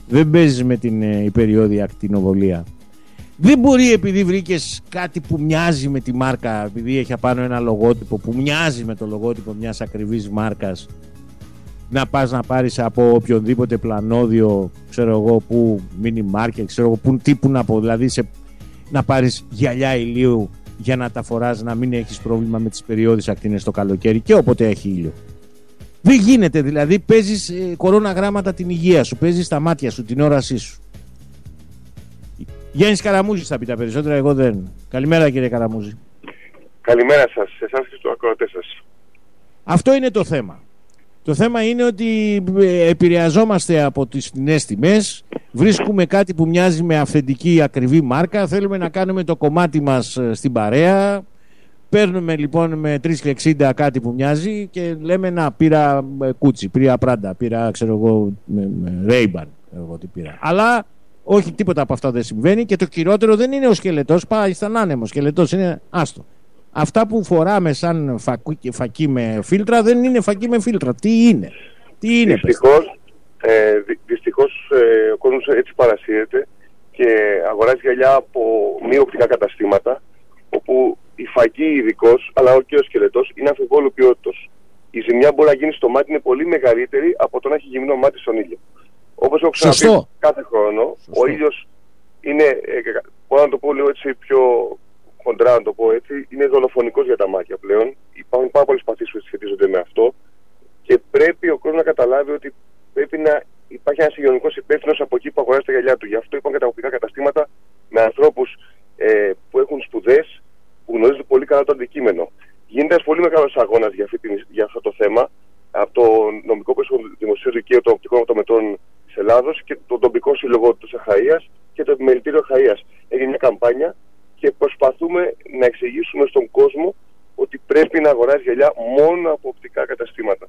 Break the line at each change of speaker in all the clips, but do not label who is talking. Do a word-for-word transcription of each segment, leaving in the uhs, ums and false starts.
δεν παίζεις με την ε, υπεριόδια ακτινοβολία. Δεν μπορεί επειδή βρήκες κάτι που μοιάζει με τη μάρκα, επειδή έχει απάνω ένα λογότυπο που μοιάζει με το λογότυπο μιας ακριβής μάρκας, να πας να πάρεις από οποιονδήποτε πλανόδιο, ξέρω εγώ που, mini market, ξέρω εγώ που, τύπου να πω, δηλαδή σε, να πάρεις γυαλιά ηλίου για να τα φοράς, να μην έχεις πρόβλημα με τις περιόδεις ακτίνες το καλοκαίρι και όποτε έχει ήλιο. Δεν γίνεται, δηλαδή παίζεις ε, κορώνα γράμματα την υγεία σου, παίζεις τα μάτια σου, την όρασή σου. Γιάννης Καραμούζης θα πει τα περισσότερα, εγώ δεν. Καλημέρα κύριε Καραμούζη.
Καλημέρα σας, σε εσάς και στους ακροατές σας.
Αυτό είναι το θέμα. Το θέμα είναι ότι επηρεαζόμαστε από τις φθηνές τιμές, βρίσκουμε κάτι που μοιάζει με αυθεντική ακριβή μάρκα, θέλουμε να κάνουμε το κομμάτι μας στην παρέα, παίρνουμε λοιπόν με τρία και εξήντα κάτι που μοιάζει και λέμε να πήρα Κούτσι, πήρα Πράντα, πήρα ξέρω εγώ Ray-Ban, εγώ τι πήρα. Αλλά όχι, τίποτα από αυτά δεν συμβαίνει και το κυριότερο δεν είναι ο σκελετός, πάει στον άνεμο, ο σκελετός είναι άστο. Αυτά που φοράμε σαν φακί, φακί με φίλτρα δεν είναι φακί με φίλτρα. Τι είναι, τι είναι.
Δυστυχώς, ε, δυ, δυστυχώς ε, ο κόσμος έτσι παρασύρεται και αγοράζει γυαλιά από μη οπτικά καταστήματα, όπου η φακή ειδικός, αλλά και ο σκελετός, είναι αμφιβόλου ποιότητος. Η ζημιά μπορεί να γίνει στο μάτι, είναι πολύ μεγαλύτερη από το να έχει γυμνό μάτι στον ήλιο. Όπως έχω ξαναπεί κάθε χρόνο, Σωστό. ο ήλιος είναι, ε, μπορώ να το πω λίγο έτσι πιο χοντρά, να το πω έτσι, είναι δολοφονικός για τα μάτια πλέον. Υπάρχουν πάρα πολλές παθήσεις που σχετίζονται με αυτό και πρέπει ο κόσμος να καταλάβει ότι πρέπει να υπάρχει ένας υγειονομικός υπεύθυνος από εκεί που αγοράζει τα γυαλιά του. Γι' αυτό υπάρχουν και τα οπτικά καταστήματα με ανθρώπους ε, που έχουν σπουδές, που γνωρίζουν πολύ καλά το αντικείμενο. Γίνεται ένας πολύ μεγάλος αγώνας για, για αυτό το θέμα από το νομικό πρόσωπο του Δημοσίου Δικαίου των Οπτικών Οπτομετρών της Ελλάδος και τον τοπικό σύλλογο της Αχαΐας και το επιμελητήριο Αχαΐας. Έγινε μια καμπάνια και προσπαθούμε να εξηγήσουμε στον κόσμο ότι πρέπει να αγοράζει γυαλιά μόνο από οπτικά καταστήματα.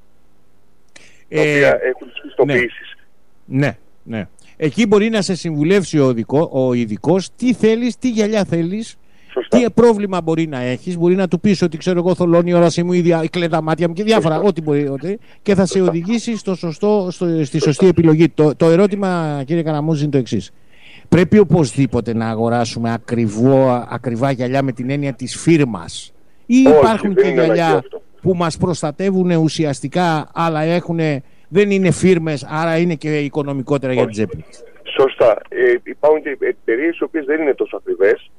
Ε, τα οποία έχουν τις πιστοποιήσεις.
Ναι, ναι, ναι. Εκεί μπορεί να σε συμβουλεύσει ο, δικό, ο ειδικός τι θέλεις, τι γυαλιά θέλεις. Σωστά. Τι πρόβλημα μπορεί να έχεις, μπορεί να του πεις ότι ξέρω εγώ θολώνει η όραση μου, η κλέτα μάτια μου και διάφορα, Σωστά. ό,τι μπορεί, ό,τι, και θα Σωστά. σε οδηγήσει στο σωστό, στο, στη σωστή επιλογή. Το, το ερώτημα, κύριε Καραμούζη, είναι το εξής. Πρέπει οπωσδήποτε να αγοράσουμε ακριβό, ακριβά γυαλιά με την έννοια της φίρμας, ή
Όχι,
υπάρχουν και γυαλιά που μας προστατεύουν ουσιαστικά, αλλά έχουν, δεν είναι φίρμες, άρα είναι και οικονομικότερα Όχι. για την τσέπη.
Σωστά. Ε, υπάρχουν και εταιρείες οι οποίες δεν είναι τόσο ακριβές.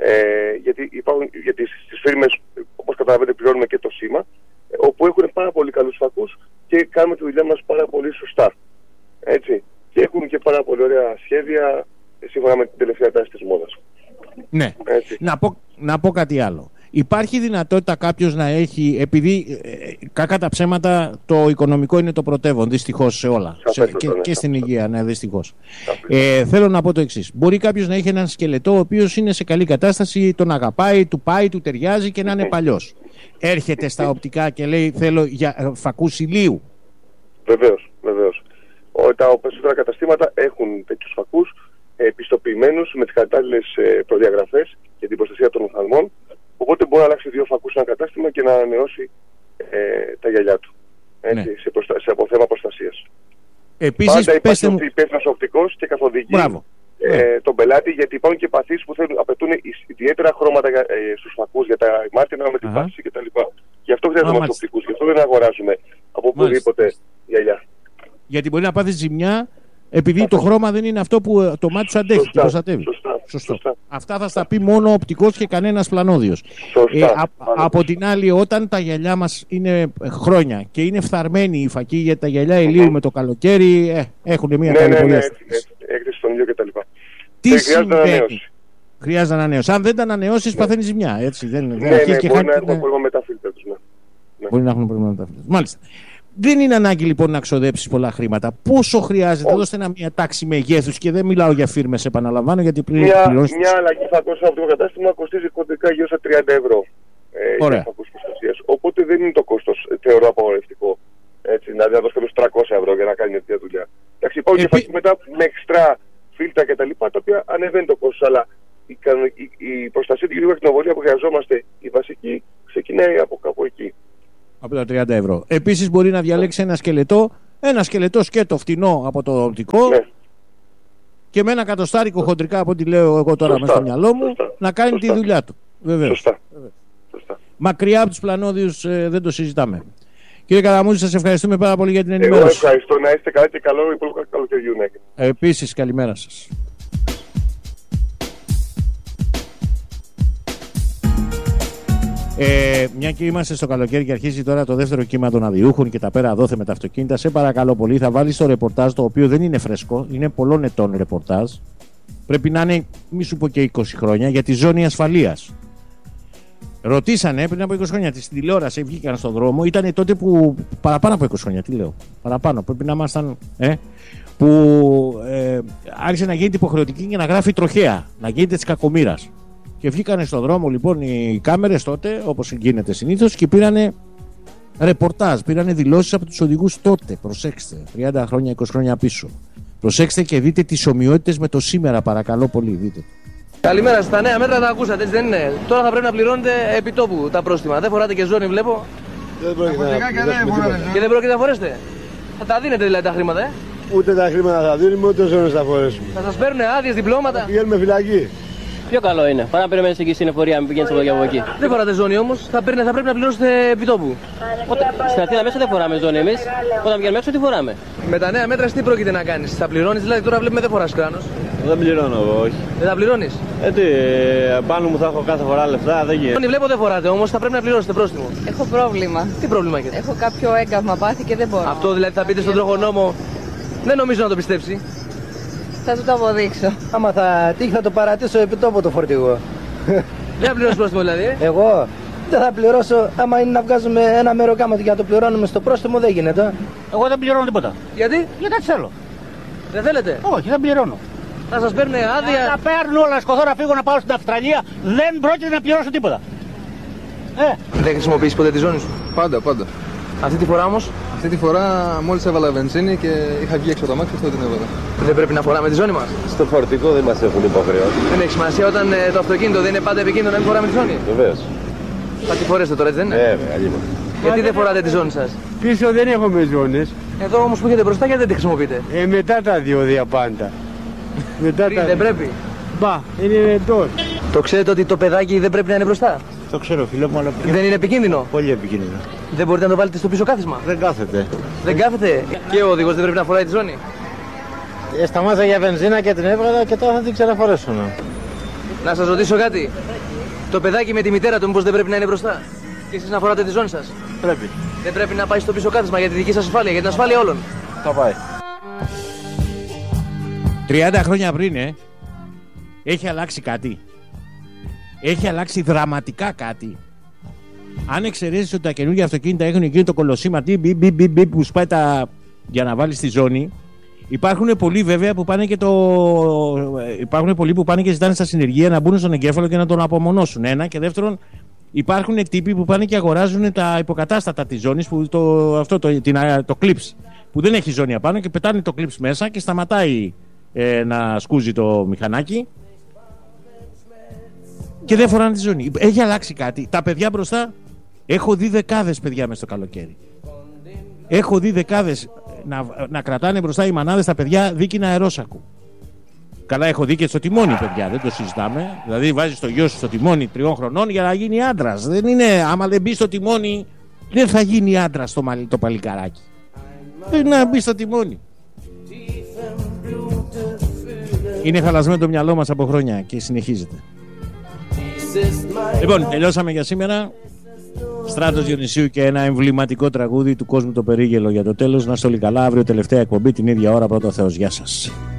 Ε, γιατί, υπάρχουν, γιατί στις φίρμες, όπως καταλαβαίνετε, πληρώνουμε και το σήμα, ε, όπου έχουν πάρα πολύ καλούς φακούς και κάνουμε τη δουλειά μας πάρα πολύ σωστά. Έτσι. Και έχουν και πάρα πολύ ωραία σχέδια ε, σύμφωνα με την τελευταία τάση της μόδας.
Ναι. Να πω, να πω κάτι άλλο. Υπάρχει δυνατότητα κάποιος να έχει, επειδή ε, κακά τα ψέματα το οικονομικό είναι το πρωτεύον, δυστυχώς σε όλα. Σε, και, ναι, και στην υγεία, ναι, δυστυχώς. Ε, θέλω να πω το εξής. Μπορεί κάποιος να έχει έναν σκελετό ο οποίος είναι σε καλή κατάσταση, τον αγαπάει, του πάει, του ταιριάζει και να είναι παλιός. Έρχεται στα οπτικά και λέει θέλω για φακούς ηλίου.
Βεβαίως, βεβαίως. Τα περισσότερα καταστήματα έχουν τέτοιους φακούς ε, πιστοποιημένους με τις κατάλληλες ε, προδιαγραφές για την προστασία των οφθαλμών. Οπότε μπορεί να αλλάξει δύο φακούς σε ένα κατάστημα και να ανανεώσει ε, τα γυαλιά του. Έτσι, ναι. σε, προστα... σε αποθέμα προστασίας.
Επίσης,
πάντα υπάρχει
μου...
ο υπεύθυνος οπτικός και καθοδηγεί ε,
ναι.
τον πελάτη, γιατί υπάρχουν και παθήσεις που θέλουν, απαιτούν ιδιαίτερα χρώματα ε, στους φακούς για τα μάτια με την πάθηση κτλ. Γι' αυτό χρειάζομαστε οπτικούς, γι' αυτό δεν αγοράζουμε από οπουδήποτε γυαλιά.
Γιατί μπορεί να πάθεις ζημιά επειδή Ά, το χρώμα δεν είναι αυτό που το μάτι σου αντέχει
σωστά,
και προστατεύει.
Σωστά,
Σωστό.
σωστά.
Αυτά θα στα πει μόνο ο οπτικός και κανένας πλανόδιος.
Ε,
α, από την άλλη, όταν τα γυαλιά μας είναι χρόνια και είναι φθαρμένοι οι φακοί για τα γυαλιά ηλίου mm-hmm. με το καλοκαίρι, ε, έχουν μια
ναι,
καλή
ναι,
πορεία.
Ναι, ναι, έκθεση στον ήλιο κτλ.
Τι δεν συμβαίνει. Ανανέωση. Χρειάζεται ανανέωση. Αν δεν τα ανανεώσεις, ναι. παθαίνεις ζημιά. Έτσι, δεν,
ναι,
δεν
ναι,
ναι,
και μπορεί να έχουν πρόβλημα με τα φίλτρα τους. Ναι.
Μπορεί να έχουν πρόβλημα με τα φίλτρα τους. Μάλιστα. Δεν είναι ανάγκη λοιπόν να ξοδέψεις πολλά χρήματα. Πόσο χρειάζεται, oh. δώστε ένα μια τάξη μεγέθους και δεν μιλάω για φίρμες, επαναλαμβάνω, γιατί πριν
μια,
πληρώσεις...
μια αλλαγή φακός από το κατάστημα κοστίζει κοντικά γύρω στα τριάντα ευρώ ε, για φακούς προστασίας. Οπότε δεν είναι το κόστος, θεωρώ, απαγορευτικό. Έτσι, δηλαδή να δώσει κάποιος τριακόσια ευρώ για να κάνει μια τέτοια δουλειά. Εντάξει, υπάρχουν Επί... και φακοί μετά με εξτρά φίλτρα κτλ. Τα, τα οποία ανεβαίνει το κόστος, αλλά η, η, η προστασία του γύρω ακτινοβολία που χρειαζόμαστε, η βασική, ξεκινάει από κάπου εκεί.
Από τα τριάντα ευρώ. Επίσης μπορεί να διαλέξει ένα σκελετό, ένα σκελετό σκέτο φτηνό από το οπτικό, ναι. και με ένα κατοστάρικο χοντρικά από ό,τι λέω εγώ τώρα μέσα στο μυαλό μου σωστά, να κάνει σωστά. τη δουλειά του. Βεβαίως.
Σωστά. Σωστά.
Μακριά από τους πλανόδιους ε, δεν το συζητάμε. Κύριε Καραμούζη, σας ευχαριστούμε πάρα πολύ για την ενημέρωση.
Εγώ ευχαριστώ, να είστε καλά και καλό υπόλοιπο καλοκαιριού.
Επίσης, καλημέρα σας. Ε, μια και είμαστε στο καλοκαίρι και αρχίζει τώρα το δεύτερο κύμα των αδιούχων και τα πέρα δόθε με τα αυτοκίνητα, σε παρακαλώ πολύ, θα βάλεις το ρεπορτάζ, το οποίο δεν είναι φρέσκο, είναι πολλών ετών ρεπορτάζ. Πρέπει να είναι, μη σου πω και είκοσι χρόνια, για τη ζώνη ασφαλείας. Ρωτήσανε πριν από είκοσι χρόνια τη τηλεόραση, βγήκαν στον δρόμο, ήταν τότε που. Παραπάνω από είκοσι χρόνια, τι λέω. Παραπάνω, πρέπει να ήμασταν. Ε, που ε, άρχισε να γίνεται υποχρεωτική και να γράφει τροχέα, να γίνεται τη κακομοίρα. Και βγήκανε στον δρόμο λοιπόν οι κάμερες τότε, όπως γίνεται συνήθως, και πήρανε ρεπορτάζ, πήρανε δηλώσεις από τους οδηγούς τότε. Προσέξτε, τριάντα χρόνια, είκοσι χρόνια πίσω. Προσέξτε και δείτε τις ομοιότητες με το σήμερα, παρακαλώ πολύ, δείτε.
Καλημέρα σας. Τα νέα μέτρα τα ακούσατε, έτσι δεν είναι? Τώρα θα πρέπει να πληρώνετε επί τόπου τα πρόστιμα. Δεν φοράτε και ζώνη, βλέπω.
Δεν πρόκειται να φορέσετε.
Και δεν πρόκειται να φορέσετε. Θα τα δίνετε δηλαδή τα χρήματα, ε?
Ούτε τα χρήματα θα δίνουμε, ούτε ζώνες θα φορέσουμε.
Θα σας παίρνουν άδειες, διπλώματα.
Πηγαίνουμε φυλακή.
Πιο καλό είναι. Πάμε να περιμένεις εκεί στην εφορία, μην πηγαίνεις από εδώ και από εκεί.
Δεν φοράτε ζώνη όμως. Θα, θα πρέπει να πληρώσετε επί τόπου.
Στην Αθήνα μέσα δεν φοράμε ζώνη εμείς. Όταν βγαίνουμε έξω τι φοράμε.
Με τα νέα μέτρα τι πρόκειται να κάνεις? Θα πληρώνεις, δηλαδή τώρα βλέπουμε δεν φοράς κράνος.
Δεν πληρώνω εγώ, όχι.
Δεν θα πληρώνεις?
Ε, τι, πάνω μου θα έχω κάθε φορά λεφτά, δεν γίνεται.
Βλέπω δεν φοράτε όμως, θα πρέπει να πληρώσετε πρόστιμο.
Έχω πρόβλημα.
Τι πρόβλημα έχετε?
Έχω κάποιο έγκαυμα πάθη και δεν μπορώ.
Αυτό δηλαδή θα πείτε στον τροχονόμο? Δεν νομίζω να το πιστέψει.
Θα του το αποδείξω.
Άμα θα τύχει θα το παρατήσω επί τόπου το φορτηγό.
Δεν θα πληρώσει πρόστιμο δηλαδή?
Εγώ δεν θα πληρώσω. Άμα είναι να βγάζουμε ένα μέρο κάμα και να το πληρώνουμε στο πρόστιμο, δεν γίνεται.
Εγώ δεν πληρώνω τίποτα.
Γιατί?
Γιατί δεν θέλω.
Δεν θέλετε?
Όχι, δεν πληρώνω.
Θα σας παίρνουν άδεια.
Θα τα παίρνουν όλα. Σκοθώ να φύγω να πάω στην Αυστραλία. Δεν πρόκειται να πληρώσω τίποτα. Ε.
Δεν χρησιμοποιείς ποτέ τη ζώνη σου?
Πάντα, πάντα.
Αυτή τη φορά όμως?
Αυτή τη φορά μόλις έβαλα βενζίνη και είχα βγει έξω από το μάξι, αυτό την έβαλα.
Δεν πρέπει να φοράμε τη ζώνη μας?
Στο φορτικό δεν μας έχουν υποχρεώσει.
Δεν έχει σημασία όταν ε, το αυτοκίνητο δεν είναι πάντα επικίνδυνο να μην φοράμε τη ζώνη?
Βεβαίως.
Θα τη φορέσετε τώρα, έτσι δεν είναι?
Βέβαια, λίγο.
Γιατί δεν φοράτε τη ζώνη σας?
Πίσω δεν έχουμε ζώνες.
Εδώ όμως που έχετε μπροστά, γιατί δεν τη χρησιμοποιείτε?
Ε, μετά τα διόδια πάντα. μετά
Πριν, τα... Δεν πρέπει.
Μπα, είναι εντός.
Το ξέρετε ότι το παιδάκι δεν πρέπει να είναι μπροστά?
Το ξέρω φίλε μου, αλλά
δεν είναι επικίνδυνο?
Πολύ επικίνδυνο.
Δεν μπορείτε να το βάλετε στο πίσω κάθισμα?
Δεν κάθεται.
Δεν κάθεται? Και ο οδηγός δεν πρέπει να φοράει τη ζώνη?
Ε, σταμάτησα για βενζίνα και την έβγαλα και τώρα θα την ξαναφορέσω. Ναι.
Να σας ρωτήσω κάτι. Το παιδάκι με τη μητέρα του μήπως δεν πρέπει να είναι μπροστά? Και εσείς να φοράτε τη ζώνη σας?
Πρέπει.
Δεν πρέπει να πάει στο πίσω κάθισμα για τη δική σας ασφάλεια, για την ασφάλεια όλων?
Θα πάει.
τριάντα χρόνια πριν, ε, έχει αλλάξει κάτι. Έχει αλλάξει δραματικά κάτι. Αν εξαιρέσεις ότι τα καινούργια αυτοκίνητα έχουν εκείνο το κολοσσίμα τι μπι μπι μπι μπι που σπάει τα... για να βάλει στη ζώνη, υπάρχουν πολλοί βέβαια που πάνε και το... υπάρχουν πολλοί που πάνε και ζητάνε στα συνεργεία να μπουν στον εγκέφαλο και να τον απομονώσουν. Ένα. Και δεύτερον, υπάρχουν τύποι που πάνε και αγοράζουν τα υποκατάστατα της ζώνης, που το, αυτό το, την, το clips, που δεν έχει ζώνη απάνω, και πετάνε το clips μέσα και σταματάει ε, να σκούζει το μηχανάκι. Και δεν φοράνε τη ζώνη. Έχει αλλάξει κάτι. Τα παιδιά μπροστά, έχω δει δεκάδες παιδιά μες στο καλοκαίρι. Έχω δει δεκάδες να, να κρατάνε μπροστά οι μανάδες τα παιδιά δίκυνα αερόσακου. Καλά, έχω δει και στο τιμόνι, παιδιά, δεν το συζητάμε. Δηλαδή, βάζεις το γιο σου στο τιμόνι τριών χρονών για να γίνει άντρας. Δεν είναι, άμα δεν μπει στο τιμόνι, δεν θα γίνει άντρας το, το παλικαράκι. Πρέπει να μπει στο τιμόνι. Είναι χαλασμένο το μυαλό μας από χρόνια και συνεχίζεται. Λοιπόν, τελειώσαμε για σήμερα. Στράτος Διονυσίου και ένα εμβληματικό τραγούδι του κόσμου το περίγελο για το τέλος. Να είστε όλοι καλά, αύριο τελευταία εκπομπή την ίδια ώρα, πρώτο Θεός. Γεια σας.